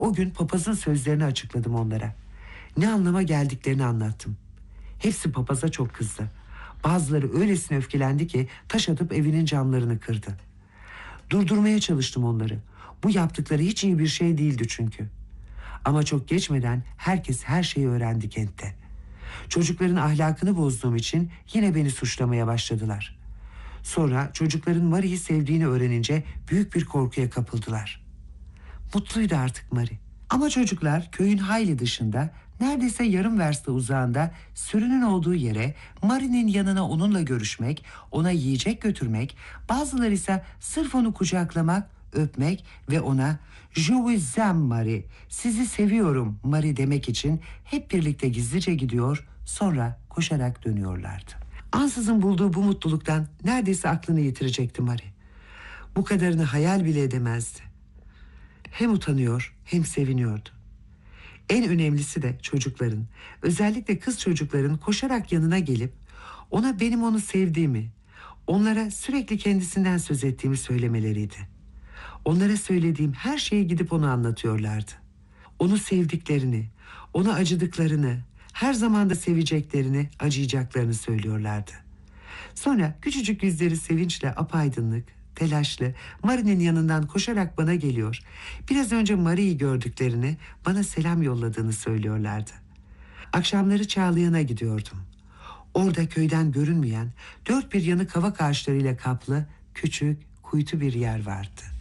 O gün papazın sözlerini açıkladım onlara. Ne anlama geldiklerini anlattım. Hepsi papaza çok kızdı. Bazıları öylesine öfkelendi ki taş atıp evinin camlarını kırdı. Durdurmaya çalıştım onları. Bu yaptıkları hiç iyi bir şey değildi çünkü. Ama çok geçmeden herkes her şeyi öğrendi kentte. Çocukların ahlakını bozduğum için yine beni suçlamaya başladılar. Sonra çocukların Marie'yi sevdiğini öğrenince büyük bir korkuya kapıldılar. Mutluydu artık Marie. Ama çocuklar köyün hayli dışında, neredeyse yarım verste uzağında sürünün olduğu yere, Marie'nin yanına onunla görüşmek, ona yiyecek götürmek, bazıları ise sırf onu kucaklamak, öpmek ve ona "Je vous aime Marie, sizi seviyorum Marie" demek için hep birlikte gizlice gidiyor, sonra koşarak dönüyorlardı. Ansızın bulduğu bu mutluluktan neredeyse aklını yitirecekti Marie. Bu kadarını hayal bile edemezdi. Hem utanıyor hem seviniyordu. En önemlisi de çocukların, özellikle kız çocukların koşarak yanına gelip ona benim onu sevdiğimi, onlara sürekli kendisinden söz ettiğimi söylemeleriydi. Onlara söylediğim her şeyi gidip ona anlatıyorlardı. Onu sevdiklerini, ona acıdıklarını, her zaman da seveceklerini, acıyacaklarını söylüyorlardı. Sonra küçücük yüzleri sevinçle apaydınlık, telaşlı Marie'nin yanından koşarak bana geliyor. Biraz önce Marie'yi gördüklerini, bana selam yolladığını söylüyorlardı. Akşamları Çağlayan'a gidiyordum. Orada köyden görünmeyen, dört bir yanı kavak ağaçlarıyla kaplı, küçük, kuytu bir yer vardı.